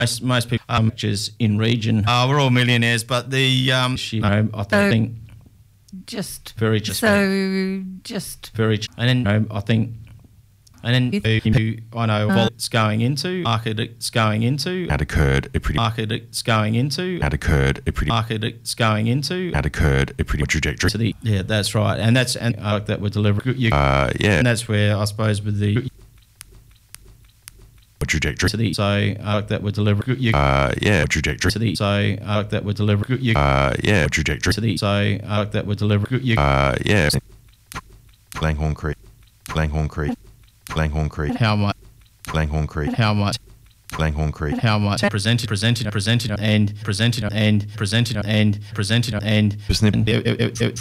most people which is in region. We're all millionaires, but the I think just very just so just very and then I think. And then I know what it's going into, market it's going into, had occurred a pretty market it's going into, had occurred a pretty market it's going into, had occurred a pretty trajectory. To the, yeah, that's right, and that's and like that we're delivering. Yeah, and that's where I suppose with the trajectory. To the, so like that we're delivering. Yeah, trajectory. To the, so like that we're delivering. Yeah, trajectory. To the, so like that we're delivering. Yeah, Langhorne Creek, Langhorne Creek. Langhorne Creek. How much? Langhorne Creek. How much? Langhorne Creek. How much? Presented and